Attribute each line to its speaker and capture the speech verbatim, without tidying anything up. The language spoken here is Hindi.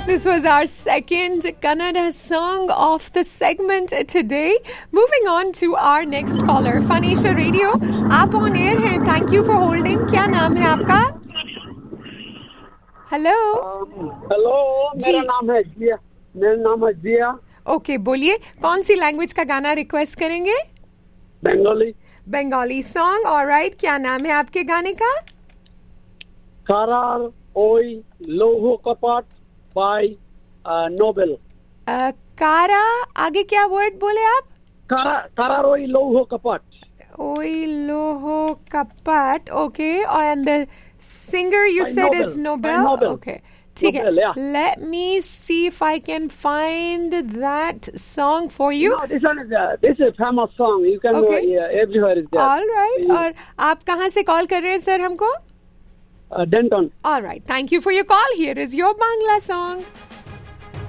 Speaker 1: This was our second Kannada song of the segment today. Moving on to our next caller. Fun Asia Radio, आप on air हैं. Thank you for holding. क्या नाम है आपका? हेलो.
Speaker 2: हेलो, मेरा नाम है जिया. मेरा नाम है जिया.
Speaker 1: ओके, बोलिए कौन सी लैंग्वेज का गाना रिक्वेस्ट करेंगे?
Speaker 2: बंगाली.
Speaker 1: बंगाली सॉन्ग. ऑलराइट, क्या नाम है आपके गाने का?
Speaker 2: कारार ओई लोहो कपाट बाय नोबेल.
Speaker 1: कारा, आगे क्या वर्ड बोले आप?
Speaker 2: कारा कारार ओई लोहो कपाट.
Speaker 1: ओई लोहो कपाट. Okay, and the singer you
Speaker 2: By
Speaker 1: said
Speaker 2: Nobel.
Speaker 1: is Nobel.
Speaker 2: By Nobel.
Speaker 1: Okay. ठीक है.
Speaker 2: Nobel, yeah.
Speaker 1: Let me see if I can find that song for you.
Speaker 2: No, this one is a, this is a famous song. You can
Speaker 1: Okay.
Speaker 2: know uh, everywhere is there.
Speaker 1: All right.
Speaker 2: You-
Speaker 1: और आप कहाँ से कॉल कर रहे हैं सर हमको?
Speaker 2: uh, Denton.
Speaker 1: All right. Thank you for your call. Here is your Bangla song.